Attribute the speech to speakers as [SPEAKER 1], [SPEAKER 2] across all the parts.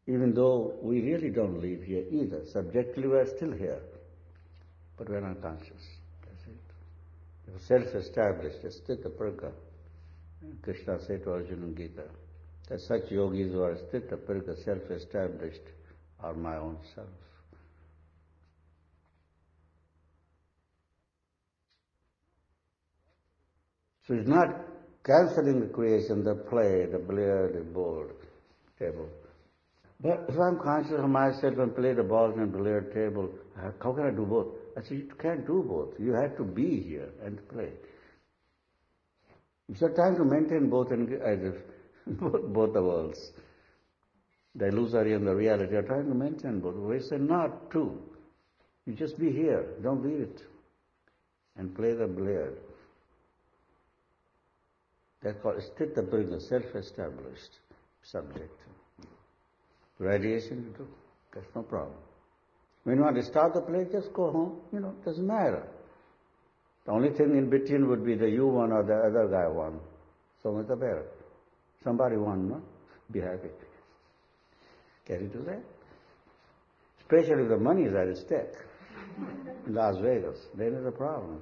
[SPEAKER 1] Even though we really don't live here either. Subjectively we are still here, but we are not conscious. That's it. If self-established, sthita pragya, Krishna said to Arjuna in Gita, that such yogis who are sthita pragya, self-established, are my own self. So it's not cancelling the creation, the play, the billiard, the board, table. But if I'm conscious of myself and play the balls and billiard table, how can I do both? I said, you can't do both. You have to be here and play. It's your time to maintain both both the worlds. The illusory and the reality. You're trying to maintain both. We say not to. You just be here. Don't leave it. And play the billiard. That's called sthita pragya, self-established subject. Radiation you do. That's no problem. When you want to start the play, just go home. It doesn't matter. The only thing in between would be the you won or the other guy won. So much the better. Somebody won, no? Be happy. Can you do that? Especially if the money is at stake. In Las Vegas, then is a problem.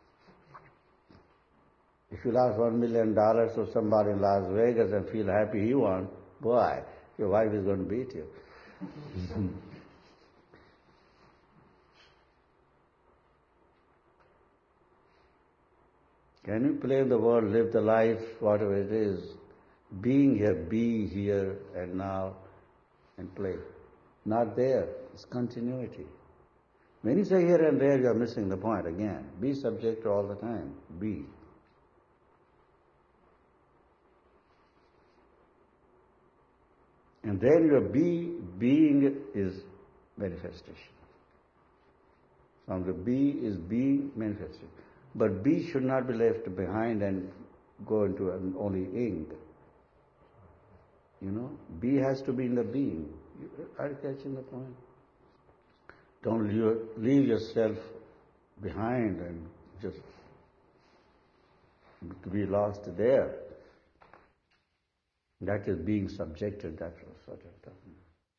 [SPEAKER 1] If you lost $1 million to somebody in Las Vegas and feel happy he won, boy, your wife is going to beat you. Can you play in the world, live the life, whatever it is, being here, be here and now, and play? Not there. It's continuity. When you say here and there, you are missing the point again. Be subject all the time. Be. And then your being is manifestation. From the be is being manifested. But be should not be left behind and go into only ing. Be has to be in the being. Are you catching the point? Don't leave yourself behind and just to be lost there. That is being subjected, that's what I'm talking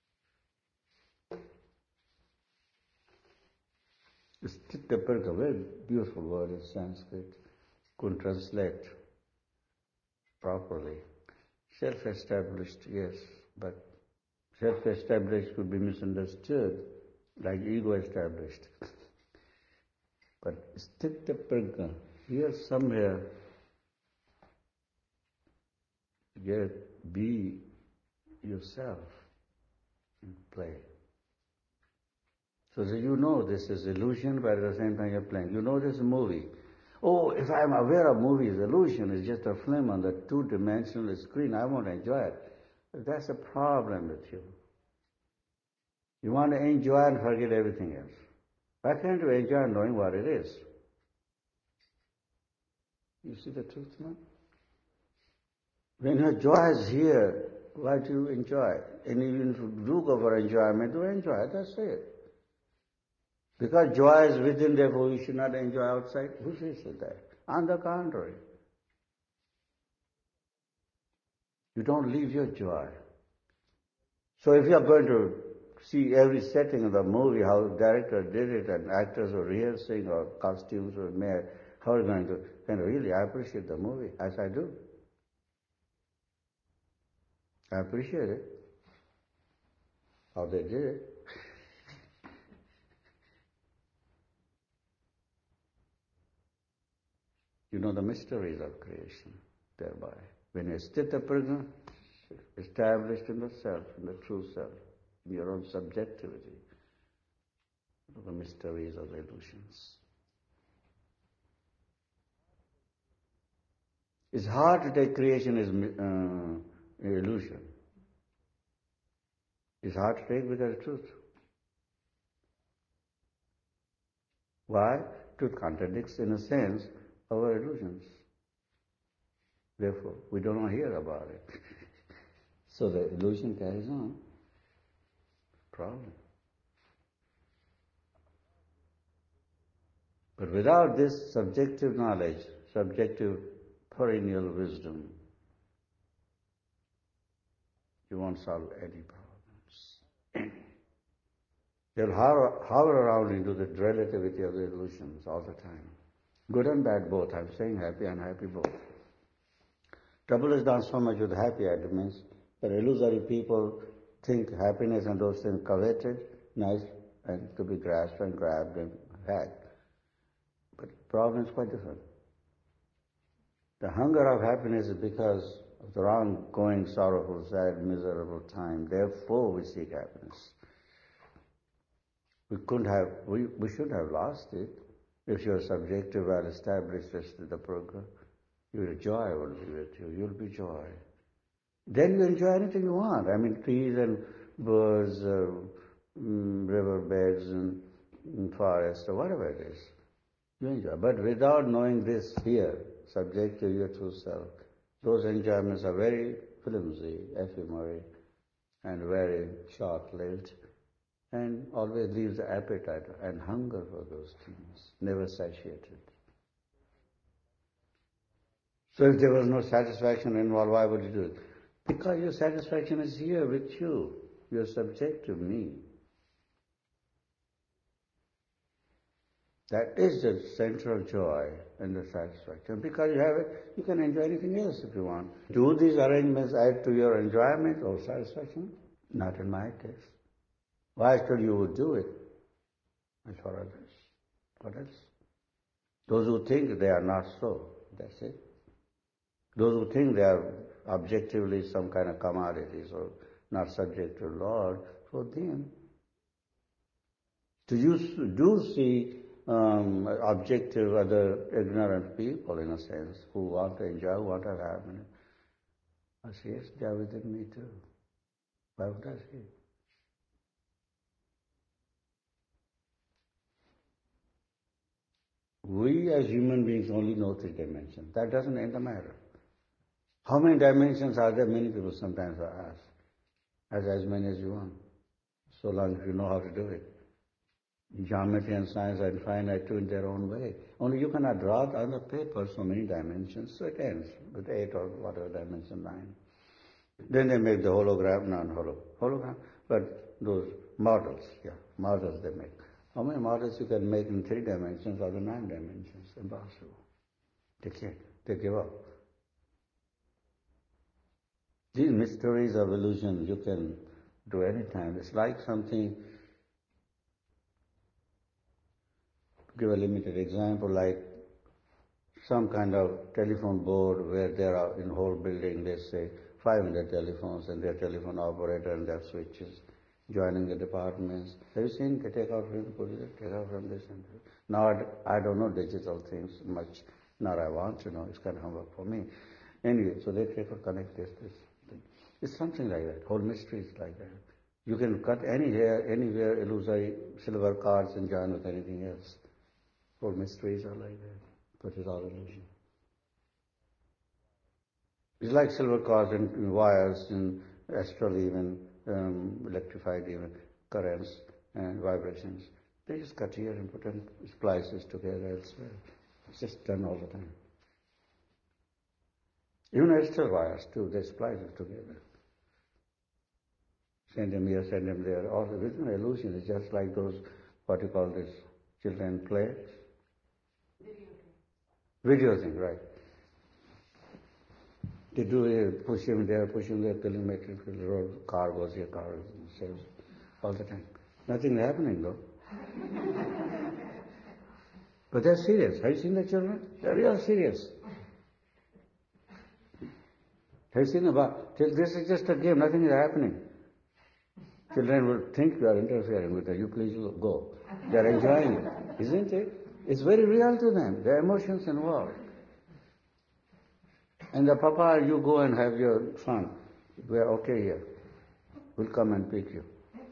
[SPEAKER 1] about. Sthita pragya, very beautiful word in Sanskrit, couldn't translate properly. Self-established, yes, but self-established could be misunderstood, like ego-established. But sthita pragya, here somewhere, be yourself and play. So that this is illusion, but at the same time you're playing. This is a movie. Oh, if I'm aware of movie is illusion, it's just a film on the two-dimensional screen, I won't enjoy it. But that's a problem with you. You want to enjoy and forget everything else. Why can't you enjoy knowing what it is? You see the truth now? When your joy is here, why do you enjoy? And even if you do go for enjoyment, do enjoy, that's it. Because joy is within, therefore we should not enjoy outside. Who says that? On the contrary. You don't leave your joy. So if you are going to see every setting of the movie, how the director did it, and actors are rehearsing, or costumes were made, how are you going to, and really, I appreciate the movie, as I do. I appreciate it, how they did it. You know the mysteries of creation thereby. When you sthita pragya, established in the self, in the true self, in your own subjectivity, the mysteries of the illusions. It's hard to take creation as illusion. It's hard to take because it's truth. Why? Truth contradicts, in a sense, our illusions. Therefore, we do not hear about it. So the illusion carries on. Problem. But without this subjective knowledge, subjective perennial wisdom, you won't solve any problems. They'll hover around into the relativity of the illusions all the time. Good and bad both. I'm saying happy and unhappy both. Trouble is not so much with happy elements, but illusory people think happiness and those things coveted, nice, and to be grasped and grabbed and had. But the problem is quite different. The hunger of happiness is because of the ongoing sorrowful, sad, miserable time. Therefore we seek happiness. We should have lost it if your subjective well established as to the program. Your joy will be with you. You'll be joy. Then you enjoy anything you want. I mean, trees and birds, river beds and forests or whatever it is. You enjoy. But without knowing this here, subject to your true self, those enjoyments are very flimsy, ephemeral, and very short-lived, and always leaves the appetite and hunger for those things, never satiated. So if there was no satisfaction involved, why would you do it? Because your satisfaction is here with you, your subjective me. That is the central joy and the satisfaction. Because you have it, you can enjoy anything else if you want. Do these arrangements add to your enjoyment or satisfaction? Not in my case. Why should you would do it? It's for others. What else? Those who think they are not so, that's it. Those who think they are objectively some kind of commodities or not subject to Lord, for them. So you do see objective other ignorant people in a sense who want to enjoy, who want to have happiness. I say, yes, they are within me too. Why would I say it? We as human beings only know 3 dimensions. That doesn't end the matter. How many dimensions are there? Many people sometimes ask. As many as you want. So long as you know how to do it. Geometry and science are finite too in their own way. Only you cannot draw on the paper so many dimensions, so it ends with 8 or whatever dimension 9. Then they make the hologram, hologram, but those models they make. How many models you can make in 3 dimensions or the 9 dimensions? Impossible. They can't. They give up. These mysteries of illusion you can do any time. It's like something, to give a limited example, like some kind of telephone board where there are in whole building, let's say, 500 telephones and their telephone operator and their switches joining the departments. Have you seen they take out from take out from this and this? Now I don't know digital things much, nor I want to know. It's kind of homework for me. Anyway, so they take or connect this thing. It's something like that. Whole mystery is like that. You can cut any hair, anywhere, illusory silver cards and join with anything else. Whole mysteries are like that. But it's all illusion. It's like silver cords and wires and astral even, electrified even currents and vibrations. They just cut here and put in splices together elsewhere. It's just done all the time. Even astral wires too, they splice it together. Send them here, send them there. All the vision illusion is just like those, what you call this, children play. Video thing, right. They do it, push him there, till he makes it, the road, car goes here, car saves all the time. Nothing happening though. But they're serious. Have you seen the children? They're real serious. Have you seen about, this is just a game, nothing is happening. Children will think you are interfering with them. You please go. They are enjoying it, isn't it? It's very real to them. There are emotions involved. And the papa, you go and have your fun. We are okay here. We'll come and pick you.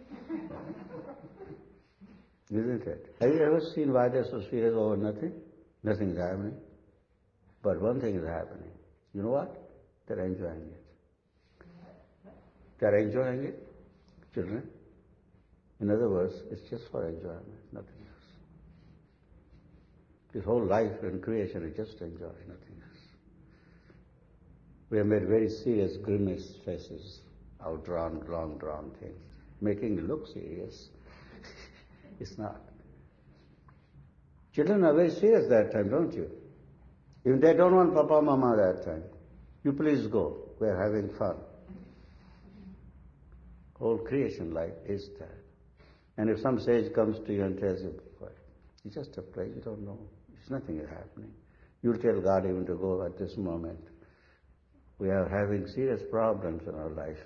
[SPEAKER 1] Isn't it? Have you ever seen why they're so serious over nothing? Nothing is happening. But one thing is happening. You know what? They're enjoying it. They're enjoying it, children. In other words, it's just for enjoyment, nothing else. This whole life and creation is just to enjoy, nothing else. We have made very serious grimace faces, outdrawn, long drawn things, making it look serious. It's not. Children are very serious that time, don't you? If they don't want Papa, Mama that time, you please go. We're having fun. Whole creation life is that. And if some sage comes to you and tells you, it's just a play, you don't know. It's nothing is happening. You'll tell God even to go at this moment. We are having serious problems in our life.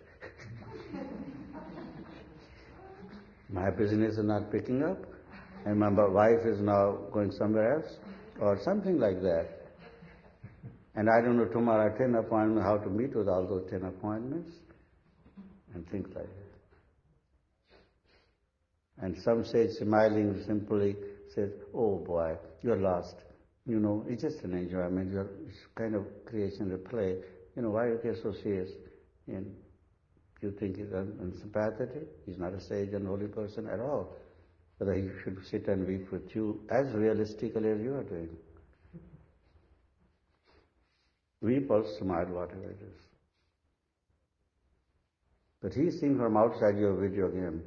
[SPEAKER 1] My business is not picking up, and my wife is now going somewhere else, or something like that. And I don't know tomorrow 10 appointments, how to meet with all those 10 appointments, and things like that. And some sage smiling simply says, oh boy, you're lost. You know, it's just an enjoyment, it's kind of creation, a play. You know, why you get so serious? And you think he's unsympathetic? He's not a sage and holy person at all. Whether he should sit and weep with you as realistically as you are doing. Weep or smile, whatever it is. But he's seeing from outside your video game.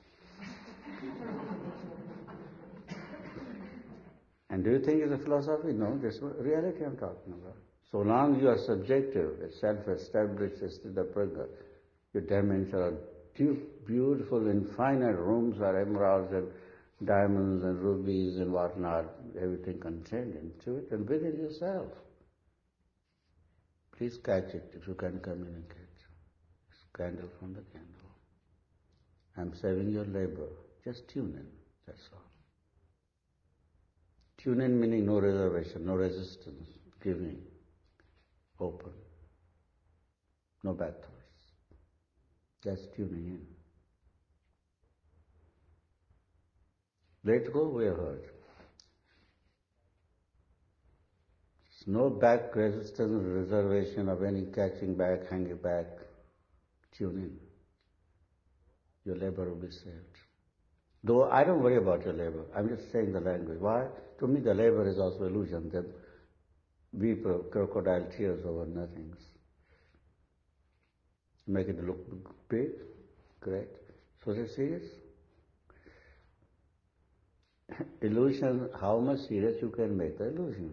[SPEAKER 1] And do you think it's a philosophy? No, this is reality I'm talking about. So long you are subjective, self-established Siddha-prajna, your dimensions are beautiful, infinite rooms are emeralds and diamonds and rubies and whatnot, everything contained into it and within yourself. Please catch it if you can communicate. It's candle from the candle. I'm saving your labor. Just tune in, that's all. Tune in meaning no reservation, no resistance, giving, open, no bad thoughts. Just tuning in. Let go, we have heard. There's no back resistance, reservation of any catching back, hanging back. Tune in. Your labor will be saved. Though I don't worry about your labor, I'm just saying the language. Why? To me the labor is also illusion. They weep crocodile tears over nothings. Make it look big, great. So they're serious. Illusion, how much serious you can make the illusion.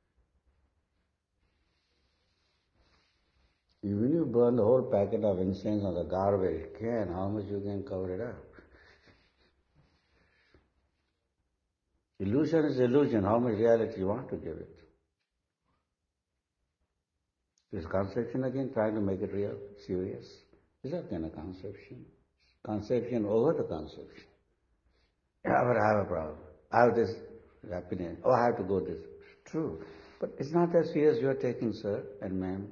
[SPEAKER 1] Even you burn the whole packet of incense on the garbage can, how much you can cover it up? Illusion is illusion, how much reality you want to give it? Is conception again trying to make it real, serious? Is that kind of conception? Conception over the conception. Yeah, but I have a problem. I have this opinion. Oh, I have to go this. True. But it's not that serious you are taking, sir and ma'am.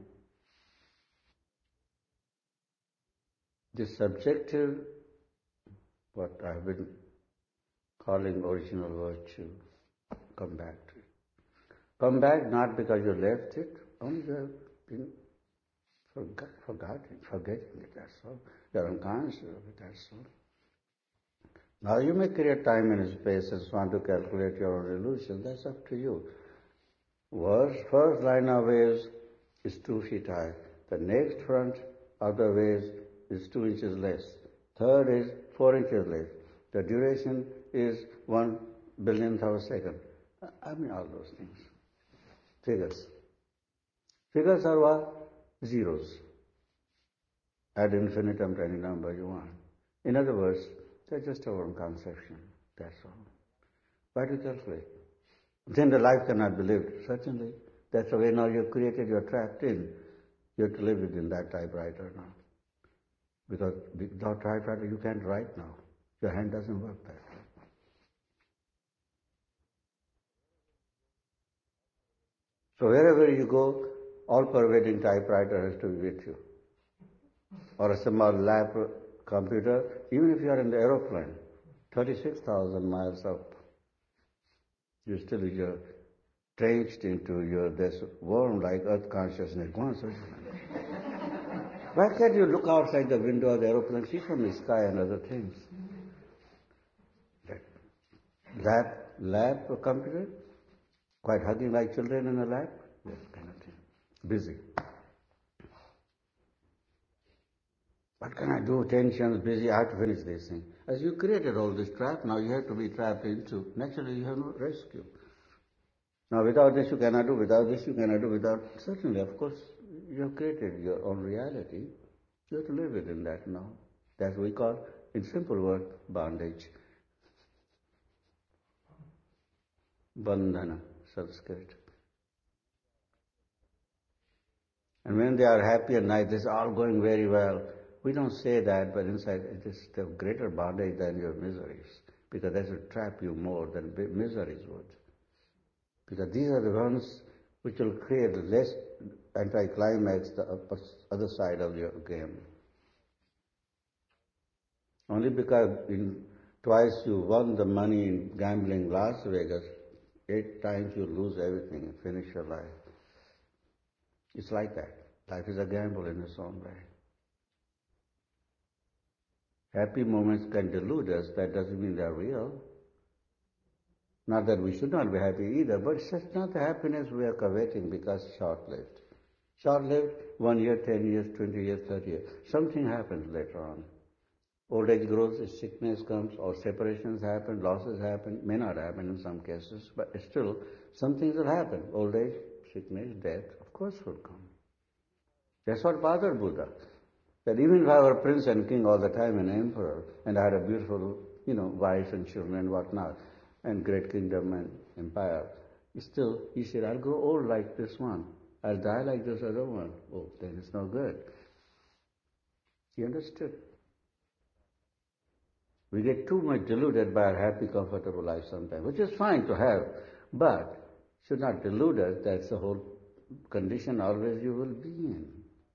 [SPEAKER 1] This subjective, what I've been calling original virtue, come back to it. Come back not because you left it, only you have been forgetting it, that's all. You're unconscious of it, that's all. Now you may create time and space and want to calculate your own illusion, that's up to you. First line of waves is 2 feet high. The next front of the waves is 2 inches less. Third is 4 inches less. The duration is 1 billionth of a second. I mean all those things. Figures. Figures are what? Zeros. Ad infinitum to any number you want. In other words, they're just our own conception. That's all. Why do you calculate? Then the life cannot be lived. Certainly. That's the way now you're created, you're trapped in. You have to live within that typewriter now. Because without typewriter you can't write now. Your hand doesn't work that way. So wherever you go, all-pervading typewriter has to be with you. Or a small lap computer, even if you are in the aeroplane, 36,000 miles up, you still you're drenched into this warm like earth consciousness. Why can't you look outside the window of the aeroplane, see from the sky and other things? Lap computer, quite hugging like children in a lap, that kind of thing. Busy. What can I do? Tensions, busy, I have to finish this thing. As you created all this trap, now you have to be trapped into. Naturally, you have no rescue. Now, without this you cannot do, without this you cannot do, without. Certainly, of course, you have created your own reality. You have to live within that now. That we call, in simple word, bondage. Bandhana, Sanskrit. And when they are happy and nice, this is all going very well. We don't say that, but inside it is the greater bondage than your miseries. Because that will trap you more than miseries would. Because these are the ones which will create less anticlimax, the other side of your game. Only because twice you won the money in gambling Las Vegas, 8 times you lose everything and finish your life. It's like that. Life is a gamble in its own way. Happy moments can delude us. That doesn't mean they're real. Not that we should not be happy either, but it's just not the happiness we are coveting because it's short-lived. Short-lived, 1 year, 10 years, 20 years, 30 years. Something happens later on. Old age grows, sickness comes, or separations happen, losses happen, may not happen in some cases, but still, some things will happen. Old age, sickness, death, of course will come. That's what bothered Buddha. That even if I were a prince and king all the time, an emperor, and I had a beautiful, wife and children and whatnot, and great kingdom and empire, still, he said, I'll grow old like this one. I'll die like this other one. Oh, then it's no good. He understood. We get too much deluded by our happy, comfortable life sometimes, which is fine to have, but should not delude us. That's the whole condition always you will be in.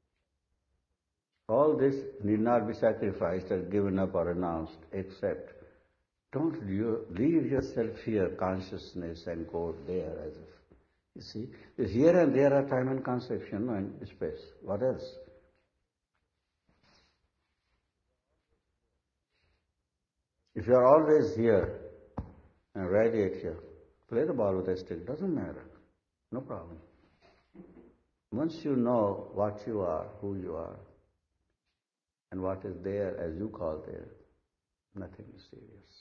[SPEAKER 1] All this need not be sacrificed or given up or renounced, except don't leave yourself here, consciousness, and go there as if. You see, here and there are time and conception and space. What else? If you are always here and radiate here, play the ball with a stick, doesn't matter. No problem. Once you know what you are, who you are, and what is there as you call there, nothing is serious.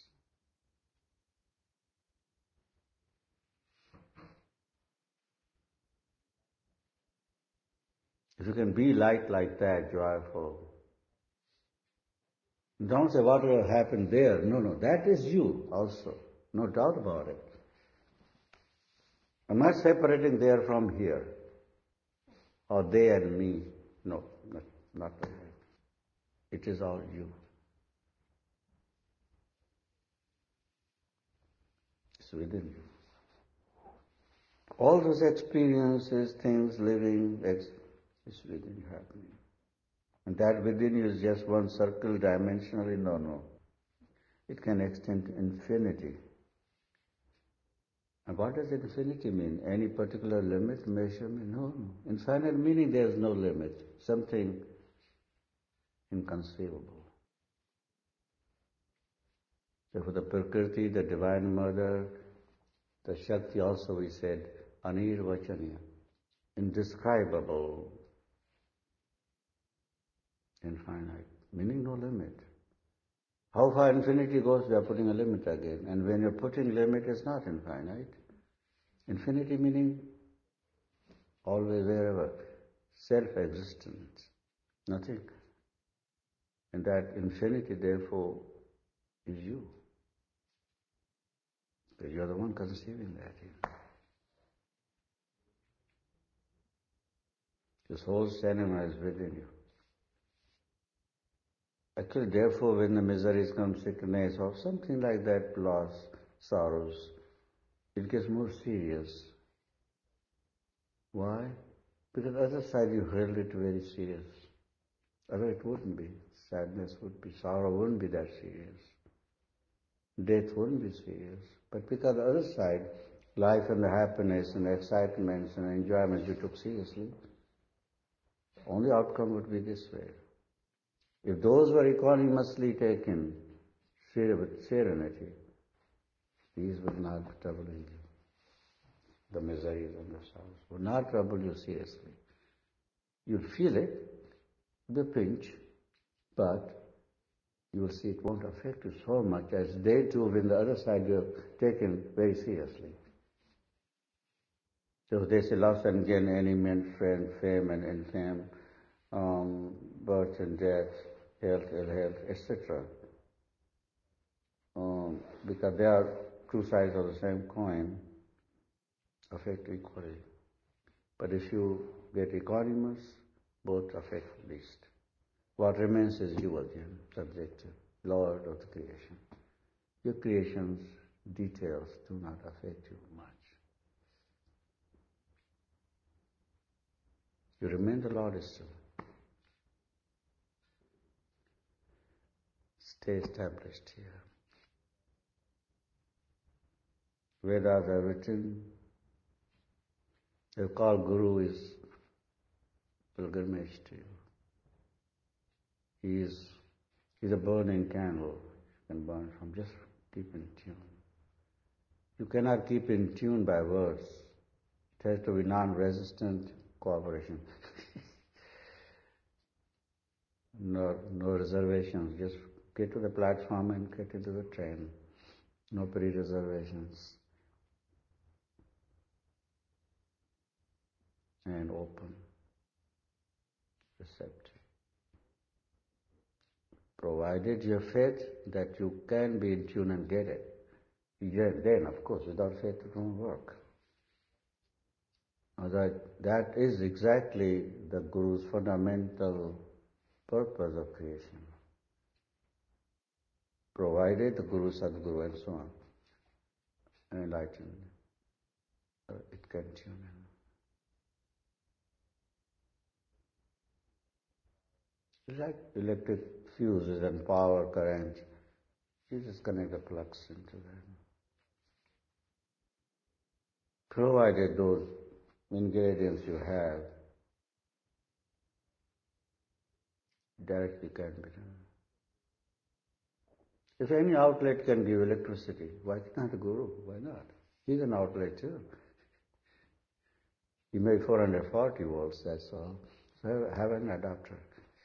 [SPEAKER 1] If you can be light like that, joyful, don't say what will happen there. No, that is you also. No doubt about it. I'm not separating there from here, or they and me. No, not like that. It is all you. It's within you. All those experiences, things, living, it's within you happening. And that within you is just one circle dimensionally? No. It can extend to infinity. And what does infinity mean? Any particular limit, measurement? No. Infinite meaning there is no limit. Something inconceivable. So for the Prakriti, the Divine Mother, the Shakti also we said, Anirvachaniya, indescribable, infinite, meaning no limit. How far infinity goes, we are putting a limit again. And when you're putting limit, it's not infinite. Infinity meaning always, wherever, self-existence, nothing. And that infinity, therefore, is you. Because you're the one conceiving that. This whole cinema is within you. Actually, therefore, when the miseries come, sickness or something like that, loss, sorrows, it gets more serious. Why? Because the other side you held it very serious. Otherwise it wouldn't be. Sadness would be, sorrow wouldn't be that serious. Death wouldn't be serious. But because the other side, life and the happiness and the excitements and enjoyments you took seriously, only outcome would be this way. If those were equanimously taken with serenity, these would not be troubling you. The miseries and the sorrows would not trouble you seriously. You'd feel it, the pinch, But you will see it won't affect you so much as they too, when the other side you have taken very seriously. So they say loss and gain, enemy, friend, fame and infame, birth and death, health, ill health, etc. Because they are two sides of the same coin, affect equally. But if you get equanimous, both affect least. What remains is you again, subjective, Lord of the creation. Your creation's details do not affect you much. You remain the Lord still. Stay established here. Vedas are written. They call Guru is pilgrimage to you. He's a burning candle. You can burn from, just keep in tune. You cannot keep in tune by words. It has to be non-resistant cooperation. No reservations. Just get to the platform and get into the train. No pre-reservations. And open, receptive. Provided you have faith that you can be in tune and get it. Then, of course, without faith it won't work. That is exactly the Guru's fundamental purpose of creation. Provided the Guru, Sadguru and so on, enlightened, it can tune in. It's like electric fuses and power current. You just connect the plugs into them. Provided those ingredients you have directly can be done. If any outlet can give electricity, why not the Guru? Why not? He's an outlet too. He made 440 volts, that's all. So have an adapter.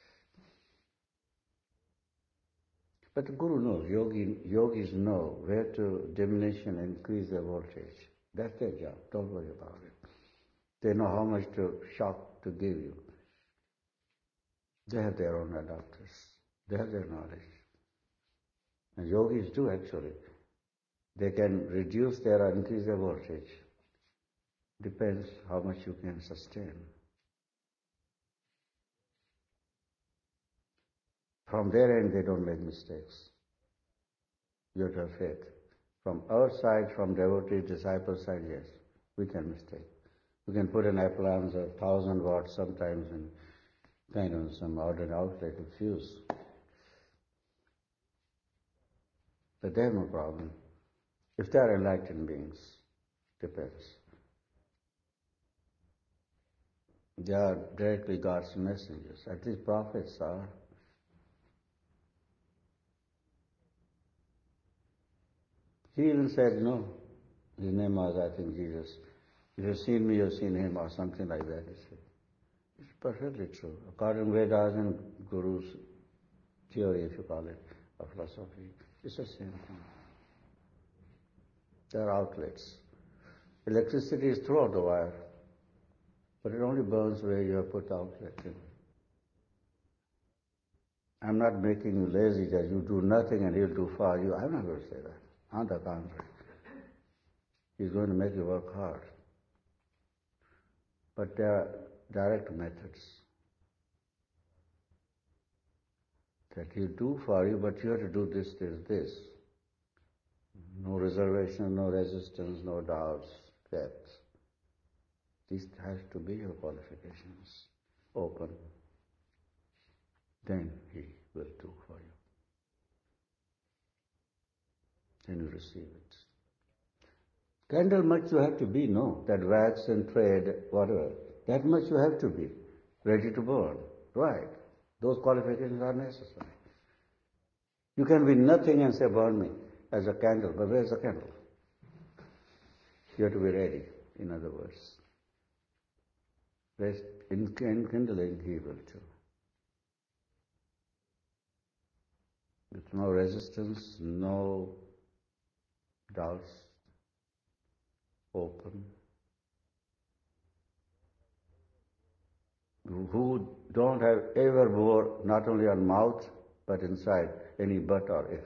[SPEAKER 1] But the Guru knows, yogis know where to diminish and increase their voltage. That's their job. Don't worry about it. They know how much shock to give you. They have their own adapters. They have their knowledge. And yogis do actually. They can reduce or increase their voltage. Depends how much you can sustain. From their end, they don't make mistakes. You have to have faith. From our side, from devotee, disciple side, yes, we can mistake. We can put an appliance of 1,000 watts sometimes in kind of some ordinary outlet with fuse. But they have no problem. If they are enlightened beings, depends. They are directly God's messengers. At least prophets are. He even said, no, his name was, I think, Jesus. If you've seen me, you've seen him, or something like that, he said. It's perfectly true. According to Vedas and Guru's theory, if you call it, or philosophy, it's the same thing. There are outlets. Electricity is throughout the wire, but it only burns where you have put the outlet in. I'm not making you lazy that you do nothing and he'll do for you. I'm not going to say that. On the contrary. He's going to make you work hard. But there are direct methods that he'll do for you, but you have to do this, this, this. No reservation, no resistance, no doubts, depth. This has to be your qualifications. Open. Then he will do for you. Then you receive it. Candle much you have to be, no? That wax and thread, whatever. That much you have to be. Ready to burn. Right. Those qualifications are necessary. You can be nothing and say, burn me as a candle. But where's the candle? You have to be ready, in other words. In kindling, he will too. with no resistance, no doubts, open. Who don't have ever bore not only on mouth but inside any but or if.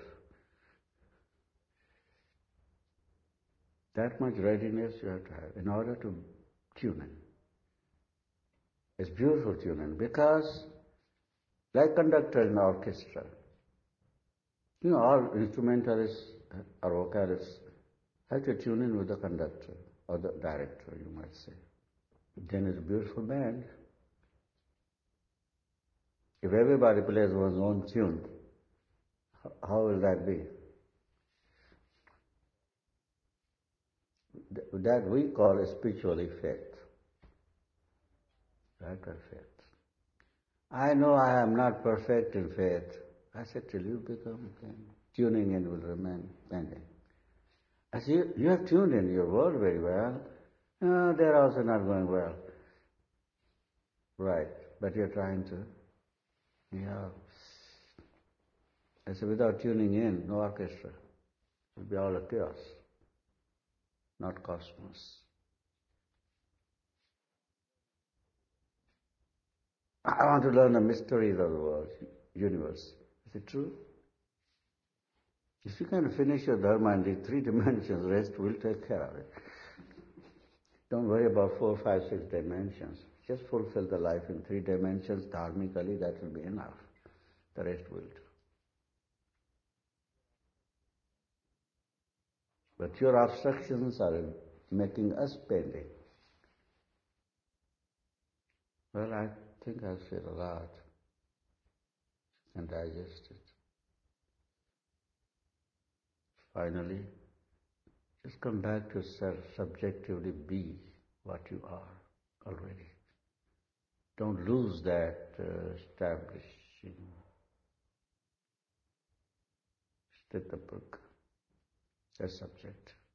[SPEAKER 1] That much readiness you have to have in order to tune in. It's beautiful tuning because, like conductor in the orchestra, all instrumentalists or vocalists have to tune in with the conductor or the director, you might say. Then it's a beautiful band. If everybody plays one's own tune, how will that be? That we call spiritually faith. Right, faith. I know I am not perfect in faith. I said, till you become, tuning in will remain pending. I said, you have tuned in your world very well. No, they're also not going well. Right, but you're trying to. I said, without tuning in, no orchestra. It will be all a chaos, not cosmos. I want to learn the mysteries of the world, universe. Is it true? If you can finish your dharma in the 3 dimensions, rest will take care of it. Don't worry about 4, 5, 6 dimensions. Just fulfill the life in 3 dimensions dharmically, that will be enough. The rest will do. But your obstructions are making us pending. Well, I think I've said a lot and digest it. Finally, just come back to self, subjectively be what you are already. Don't lose that establishing sthita, that subject.